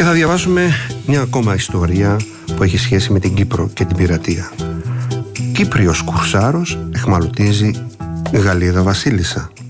Και θα διαβάσουμε μια ακόμα ιστορία που έχει σχέση με την Κύπρο και την πειρατεία. Κύπριος κουρσάρος εχμαλωτίζει Γαλλίδα βασίλισσα.